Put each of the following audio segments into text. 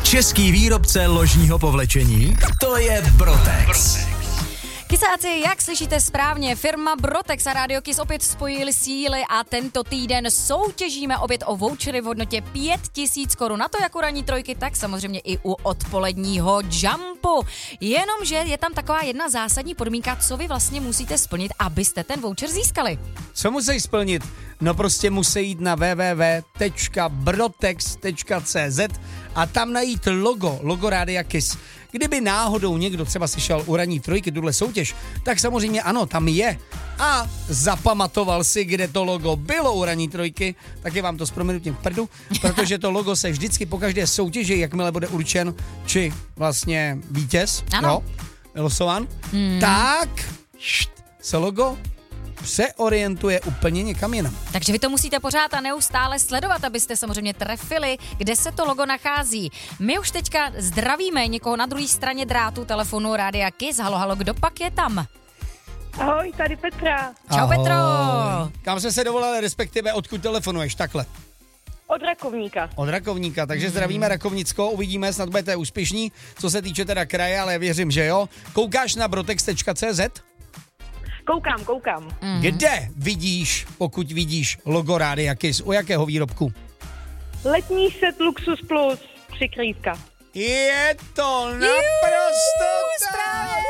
Český výrobce ložního povlečení, to je Brotex. Kysáci, jak slyšíte správně, firma Brotex a Radio Kiss opět spojili síly a tento týden soutěžíme opět o vouchery v hodnotě 5000 korun. Na to jak u ranní trojky, tak samozřejmě i u odpoledního jumpu. Jenomže je tam taková jedna zásadní podmínka, co vy vlastně musíte splnit, abyste ten voucher získali. Co musí splnit? No prostě musí jít na www.brotex.cz a tam najít logo Rádia Kiss. Kdyby náhodou někdo třeba slyšel u ranní trojky tuhle soutěž, tak samozřejmě ano, tam je. A zapamatoval si, kde to logo bylo u ranní trojky, tak je vám to s prominutím k prdu, protože to logo se vždycky po každé soutěži, jakmile bude určen, či vlastně vítěz, ano. Losován, tak se logo přeorientuje úplně někam jinam. Takže vy to musíte pořád a neustále sledovat, abyste samozřejmě trefili, kde se to logo nachází. My už teďka zdravíme někoho na druhé straně drátu telefonu Rádia Kiss. Halo, kdo pak je tam? Ahoj, tady Petra. Čau, Petro. Kam jsi se dovolala, respektive odkud telefonuješ, takhle? Od Rakovníka. Od Rakovníka, takže zdravíme Rakovnicko, uvidíme, snad budete úspěšní, co se týče teda kraje, ale věřím, že jo. Koukáš na brotex.cz? Koukám. Kde vidíš, pokud vidíš logo Rádia Kiss, u jakého výrobku? Letní set Luxus Plus, přikrývka. Je to naprosto správně!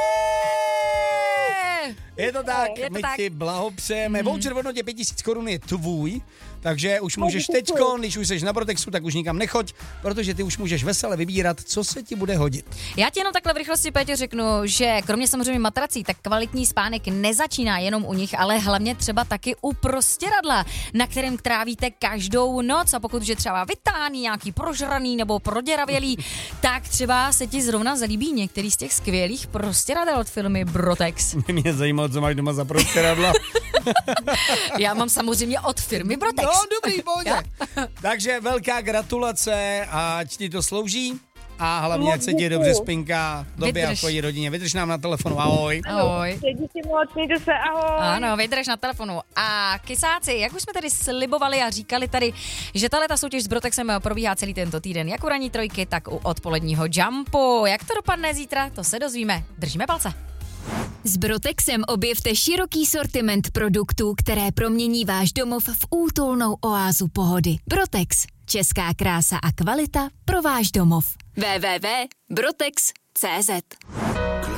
Je to tak, Je to my tak. ti blahopřejeme. Voucher v hodnotě 5000 korun je tvůj, takže už můžeš teďko, když už jsi na Brotexu, tak už nikam nechoď, protože ty už můžeš vesele vybírat, co se ti bude hodit. Já ti jenom takhle v rychlosti, Péťo, řeknu, že kromě samozřejmě matrací, tak kvalitní spánek nezačíná jenom u nich, ale hlavně třeba taky u prostěradla, na kterém trávíte každou noc. A pokud je třeba vytáhný, nějaký prožraný nebo proděravělý, tak třeba se ti zrovna zalíbí některý z těch skvělých prostěradel od firmy Brotex. Mě zajímalo, co máš doma za prostěradla. Já mám samozřejmě od firmy Brotex. No, dobrý, pohodě. Takže velká gratulace, ať ti to slouží a hlavně, ať se ti dobře spinká době a tvojí rodině. Vydrž nám na telefonu, ahoj. Ahoj. Díky moc, mějte se, ahoj. Ano, vydrž na telefonu. A kysáci, jak už jsme tady slibovali a říkali tady, že tato soutěž s Brotexem probíhá celý tento týden, jak u ranní trojky, tak u odpoledního jumpu. Jak to dopadne zítra, to se dozvíme. Držíme palce. S Brotexem objevte široký sortiment produktů, které promění váš domov v útulnou oázu pohody. Brotex. Česká krása a kvalita pro váš domov. www.brotex.cz